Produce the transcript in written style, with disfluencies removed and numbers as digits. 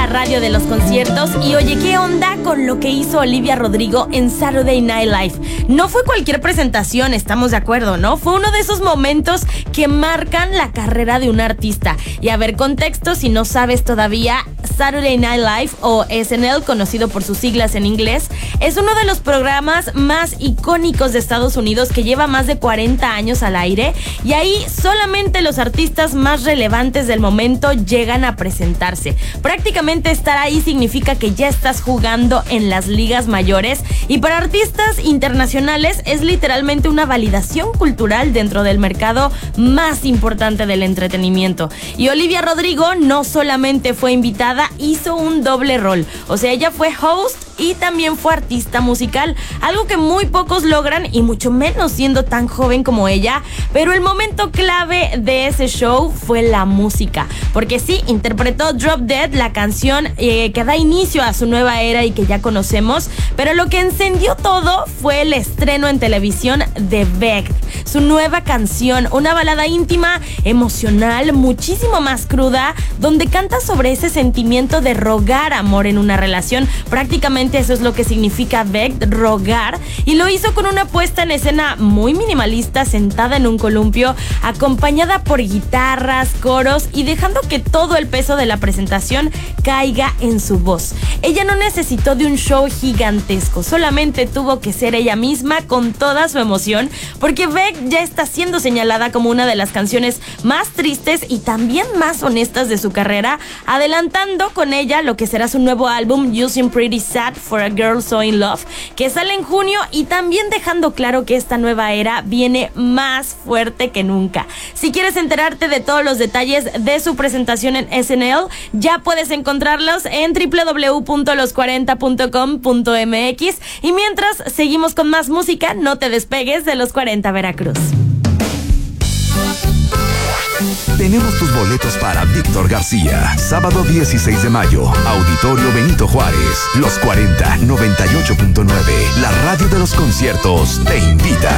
la radio de los conciertos. Y oye, ¿qué onda con lo que hizo Olivia Rodrigo en Saturday Night Live? No fue cualquier presentación, estamos de acuerdo, ¿no? Fue uno de esos momentos que marcan la carrera de un artista. Y a ver, contexto, si no sabes todavía, Saturday Night Live o SNL, conocido por sus siglas en inglés, es uno de los programas más icónicos de Estados Unidos que lleva más de 40 años al aire, y ahí solamente los artistas más relevantes del momento llegan a presentarse. Prácticamente estar ahí significa que ya estás jugando en las ligas mayores, y para artistas internacionales es literalmente una validación cultural dentro del mercado más importante del entretenimiento. Y Olivia Rodrigo no solamente fue invitada, hizo un doble rol. O sea, ella fue host y también fue artista musical, algo que muy pocos logran, y mucho menos siendo tan joven como ella. Pero el momento clave de ese show fue la música, porque sí, interpretó Drop Dead, la canción que da inicio a su nueva era y que ya conocemos, pero lo que encendió todo fue el estreno en televisión de Begged, su nueva canción, una balada íntima, emocional, muchísimo más cruda, donde canta sobre ese sentimiento de rogar amor en una relación. Prácticamente eso es lo que significa Begged, rogar, y lo hizo con una puesta en escena muy minimalista, sentada en un columpio, acompañada por guitarras, coros, y dejando que todo el peso de la presentación caiga en su voz. Ella no necesitó de un show gigantesco, solamente tuvo que ser ella misma con toda su emoción, porque Begged ya está siendo señalada como una de las canciones más tristes y también más honestas de su carrera, adelantando con ella lo que será su nuevo álbum You Seem Pretty Sad for a Girl So In Love, que sale en junio, y también dejando claro que esta nueva era viene más fuerte que nunca. Si quieres enterarte de todos los detalles de su presentación en SNL, ya puedes encontrarlos en www.los40.com.mx, y mientras seguimos con más música, no te despegues de Los 40 Veracruz. Tenemos tus boletos para Víctor García, sábado 16 de mayo, Auditorio Benito Juárez, Los 40, 98.9, la radio de los conciertos te invita.